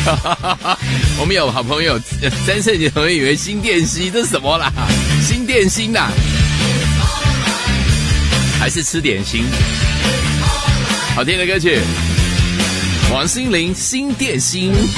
我们有好朋友詹胜杰同学以为新店溪这是什么啦？新店心啦，还是吃点心？好听的歌曲，王心凌《新店心》。